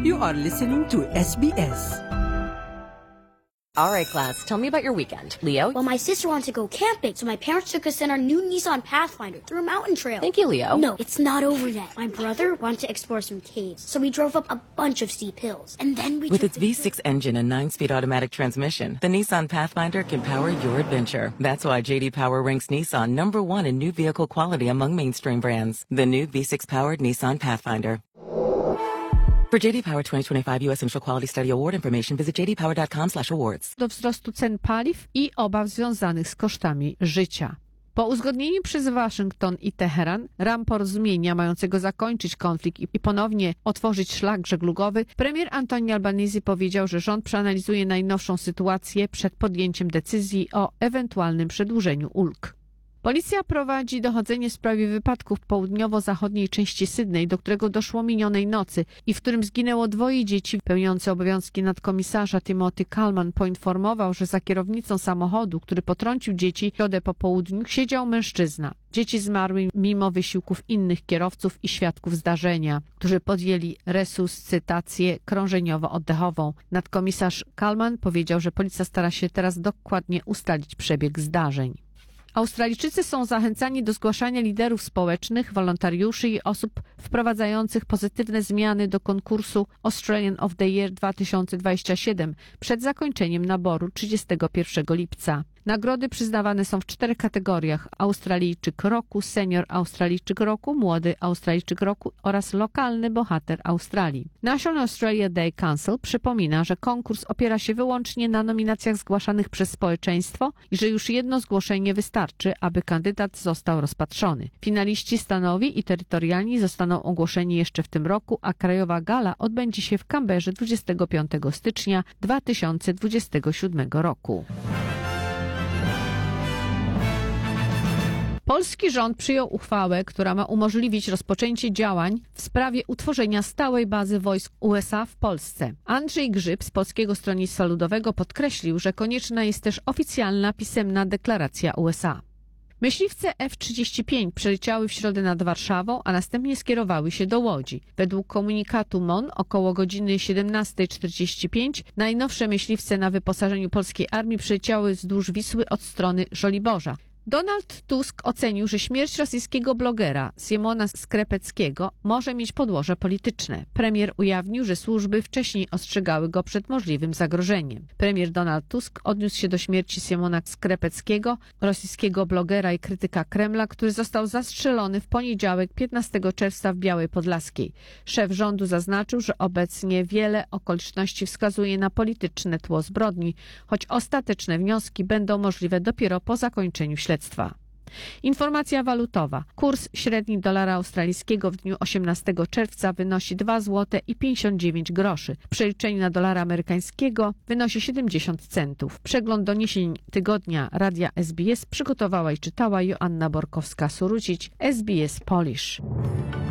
You are listening to SBS. All right, class, tell me about your weekend. Leo? Well, my sister wanted to go camping, so my parents took us in our new Nissan Pathfinder through a mountain trail. Thank you, Leo. No, it's not over yet. My brother wanted to explore some caves, so we drove up a bunch of steep hills. And then we With its V6 engine and 9-speed automatic transmission, the Nissan Pathfinder can power your adventure. That's why J.D. Power ranks Nissan #1 in new vehicle quality among mainstream brands. The new V6-powered Nissan Pathfinder. For J.D. Power 2025 U.S. Initial Quality Study Award information, visit jdpower.com/awards. Do wzrostu cen paliw i obaw związanych z kosztami życia. Po uzgodnieniu przez Waszyngton i Teheran ram porozumienia mającego zakończyć konflikt i ponownie otworzyć szlak żeglugowy, premier Anthony Albanese powiedział, że rząd przeanalizuje najnowszą sytuację przed podjęciem decyzji o ewentualnym przedłużeniu ulg. Policja prowadzi dochodzenie w sprawie wypadku w południowo-zachodniej części Sydney, do którego doszło minionej nocy i w którym zginęło 2 dzieci. Pełniący obowiązki nadkomisarza Timothy Kalman poinformował, że za kierownicą samochodu, który potrącił dzieci w środę po południu, siedział mężczyzna. Dzieci zmarły mimo wysiłków innych kierowców i świadków zdarzenia, którzy podjęli resuscytację krążeniowo-oddechową. Nadkomisarz Kalman powiedział, że policja stara się teraz dokładnie ustalić przebieg zdarzeń. Australijczycy są zachęcani do zgłaszania liderów społecznych, wolontariuszy i osób wprowadzających pozytywne zmiany do konkursu Australian of the Year 2027 przed zakończeniem naboru 31 lipca. Nagrody przyznawane są w 4 kategoriach: Australijczyk roku, senior Australijczyk roku, młody Australijczyk roku oraz lokalny bohater Australii. National Australia Day Council przypomina, że konkurs opiera się wyłącznie na nominacjach zgłaszanych przez społeczeństwo i że już jedno zgłoszenie wystarczy, aby kandydat został rozpatrzony. Finaliści stanowi i terytorialni zostaną ogłoszeni jeszcze w tym roku, a krajowa gala odbędzie się w Canberrze 25 stycznia 2027 roku. Polski rząd przyjął uchwałę, która ma umożliwić rozpoczęcie działań w sprawie utworzenia stałej bazy wojsk USA w Polsce. Andrzej Grzyb z Polskiego Stronnictwa Ludowego podkreślił, że konieczna jest też oficjalna pisemna deklaracja USA. Myśliwce F-35 przeleciały w środę nad Warszawą, a następnie skierowały się do Łodzi. Według komunikatu MON około godziny 17:45 najnowsze myśliwce na wyposażeniu polskiej armii przeleciały wzdłuż Wisły od strony Żoliborza. Donald Tusk ocenił, że śmierć rosyjskiego blogera Siemona Skrepeckiego może mieć podłoże polityczne. Premier ujawnił, że służby wcześniej ostrzegały go przed możliwym zagrożeniem. Premier Donald Tusk odniósł się do śmierci Siemona Skrepeckiego, rosyjskiego blogera i krytyka Kremla, który został zastrzelony w poniedziałek 15 czerwca w Białej Podlaskiej. Szef rządu zaznaczył, że obecnie wiele okoliczności wskazuje na polityczne tło zbrodni, choć ostateczne wnioski będą możliwe dopiero po zakończeniu śledztwa. Informacja walutowa. Kurs średni dolara australijskiego w dniu 18 czerwca wynosi 2,59 zł. W przeliczeniu na dolara amerykańskiego wynosi 70 centów. Przegląd doniesień tygodnia Radia SBS przygotowała i czytała Joanna Borkowska-Surucić, SBS Polish.